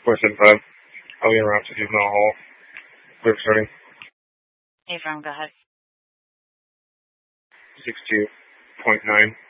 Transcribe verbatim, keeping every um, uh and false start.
four seven five. Alien Route to Juvenile Hall. Clear starting. Hey, From, go ahead. six two point nine.